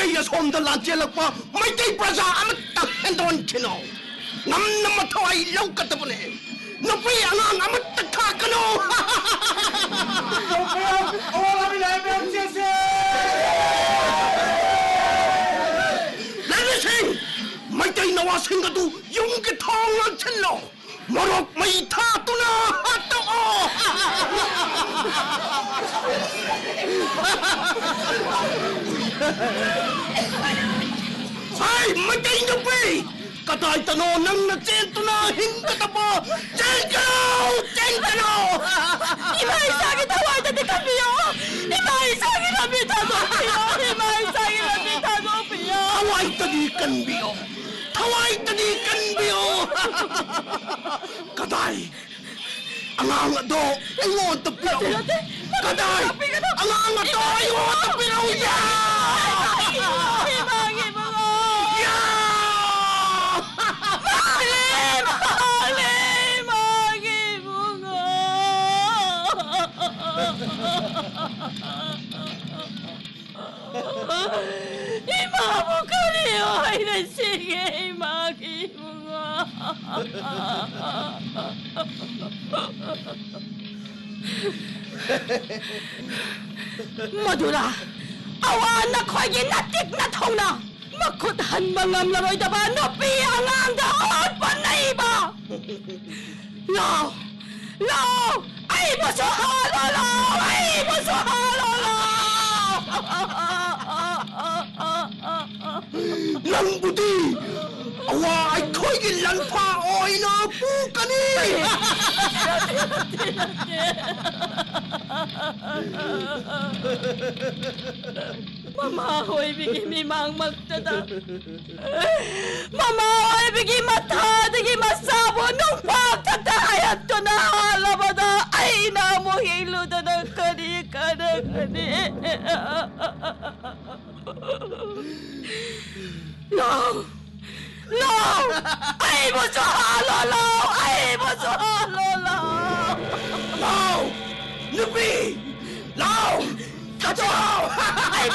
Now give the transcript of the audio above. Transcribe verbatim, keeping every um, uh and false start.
Maitay asom da lanjelak pa, Maitay praja amat hendon kino. Ngam na mataway law katabune. Nupi angang amat takakano. Nupi ang awala bilay ang siyasi! Lalasing! Maitay nawasin ka to yung gitong ang chelo. Marok may tato na hato o! Ay, Maitay Nupi! Katay tano nang natsento na hingga pa! Tsenko! Tsenko! Imay sakit away dati kamiyo! Imay sakit na bitado piyo! Imay sakit na bitado piyo! Taway tadi kan biyo! Taway tadi kan biyo! Katay! Ang anga do! Ingon to piyo! Katay! Ang anga do! Ingon to piyo! Yeah! Imangi mo ko! Yeah! Mali! Mali! Mangi mo ko! Ima mo kaniyo ay na sige, Mangi mo ko! Madura! Awan na ko'y ginatik na tong na! Makuthan mangam laroy da ba no piangang daon panaiba! Lo! Lo! Ay mo sa halolo! Ay mo sa halolo! Nang budi! Awa ay ko'y gilan pa o inapu kani! Mamahoy bigi mimang magtada. Mamahoy bigi mata, digi masabo nung pagtatayat to na alabada ay namuhilo na ng kani kana kani. No! No! Ay mo sa halolo! Ay mo sa halolo! Lao! Nupi! Lao! Tato!